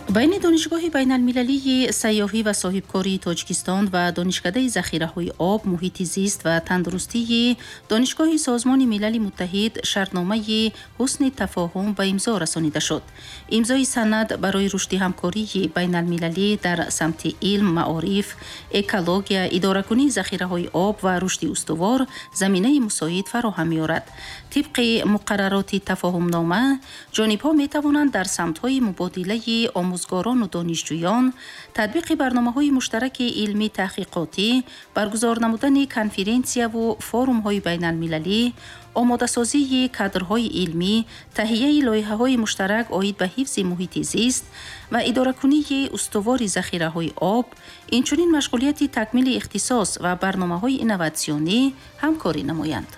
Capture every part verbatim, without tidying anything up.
بین دانشگاه بین المللی سیاحی و صاحبکاری تاجیکستان و دانشکده ذخیره‌های آب، محیط زیست و تندرستی دانشگاه سازمان ملل متحد شرطنامه حسن تفاهم به امضا رسانیده شد. امضای سند برای رشد همکاری بین المللی در سمت علم، معارف، اکولوژی، اداره‌کنی ذخیره‌های آب و رشد استوار زمینه مساعد فراهم می‌آورد. طبق مقررات تفاهم نامه، جانب‌ها می‌توانند در سمت‌های مبادله آموزگاران و دانشجویان، تطبیق برنامه‌های مشترک علمی تحقیقاتی، برگزار نمودن کنفرانسیا و فورum‌های بین‌المللی، آماده‌سازی کادرهای علمی، تهیه لایحه‌های مشترک عاید به حفظ محیط زیست و اداره‌کنی استوار ذخیره‌های آب، اینچنین مشغولیت تکمیل اختصاص و برنامه‌های اینوواسیونی همکاری نمایند.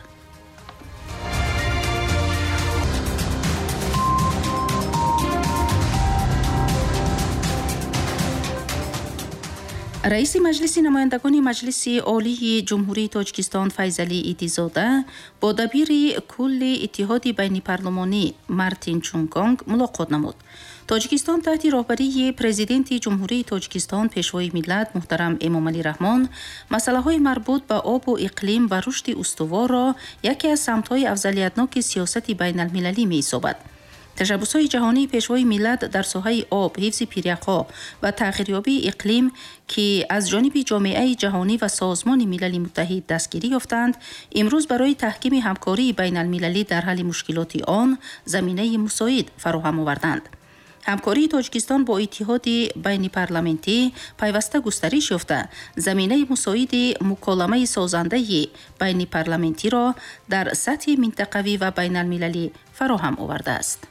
رئیس مجلس نمایندگان مجلس عالی جمهوری تاجیکستان فیضعلی ایتیزاده با دبیر کل اتحاد بین پارلمانی مارتین چونگانگ ملاقات نمود. تاجیکستان تحت رهبری پرزیدنت جمهوری تاجیکستان پیشوای ملت محترم امامعلی رحمان مسائل مربوط به آب و اقلیم و رشد استوار را یکی از سمت‌های افضلیتناک سیاست بین المللی می‌یابد. تشبس‌های جهانی پیشوای ملت در ساحه آب، حفظ پیره‌ها و تغییریابی اقلیم که از جانب جامعه جهانی و سازمان ملل متحد دستگیری یافتند، امروز برای تحکیم همکاری بین المللی در حل مشکلات آن زمینه مساعد فراهم آوردند. همکاری تاجیکستان با اتحاد بین پارلمانتی پیوسته گسترش یافته، زمینه مساعد مکالمه سازنده بین پارلمانتی را در سطح منطقوی و بین المللی فراهم آورده است.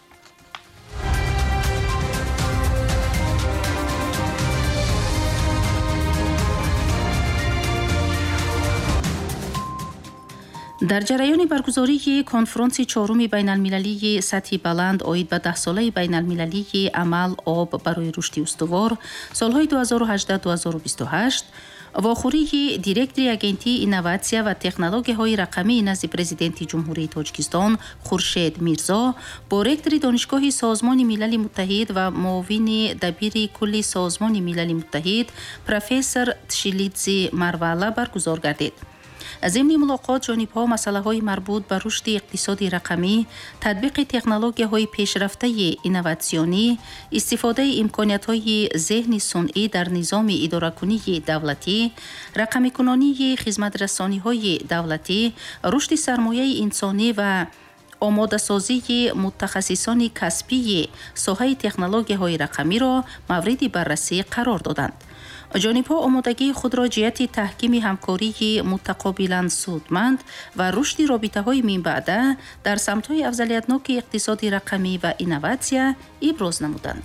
در جریان برگزاری کنفرانس چهارم بین المللی سطح بلند عاید به ده ساله بین المللی عمل آب برای رشد استوار سالهای دو هزار و هجده تا دو هزار و بیست و هشت، واخوری دیرکتری اگنتی اینوواسیا و تکنولوژی های رقمی نزد پرزیدنت جمهوری تاجیکستان خورشید میرزا با رکتر دانشگاه سازمان ملل متحد و معاون دبیر کل سازمان ملل متحد پروفسور تشیلیدزی مروالا برگزار گردید. از ضمن ملاقات جانب‌ها مسائل‌های مربوط به رشد اقتصادی رقمی، تطبیق تکنولوژی‌های پیشرفته اینوواسیونی، استفاده امکانیت‌های ذهن صنعی در نظام اداره‌کنی دولتی، رقمی‌کنانی خدمت‌رسانی‌های دولتی، رشد سرمایه انسانی و آماده سازی متخصصان کسبی ساحه تکنولوژی‌های رقمی را مورد بررسی قرار دادند. جانب‌ها آمادگی خود را جهت تحکیم همکاری متقابلاً سودمند و رشد رابطه‌های من بعده در سمت‌های افضلیتناک اقتصادی رقمی و اینوواسیا ابراز نمودند.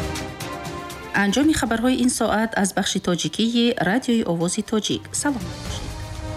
انجام خبرهای این ساعت از بخش تاجیکی رادیوی آواز تاجیک. سلام.